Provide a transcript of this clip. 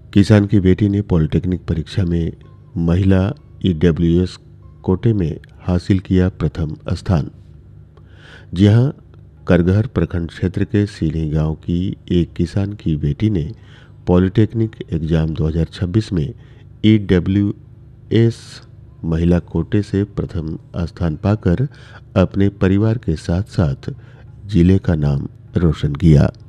किसान की बेटी ने पॉलिटेक्निक परीक्षा में महिला ईडब्ल्यूएस कोटे में हासिल किया प्रथम स्थान। जी हां, करगहर प्रखंड क्षेत्र के सीढ़ी गांव की एक किसान की बेटी ने पॉलिटेक्निक एग्जाम 2026 में ईडब्ल्यूएस महिला कोटे से प्रथम स्थान पाकर अपने परिवार के साथ साथ जिले का नाम रोशन किया।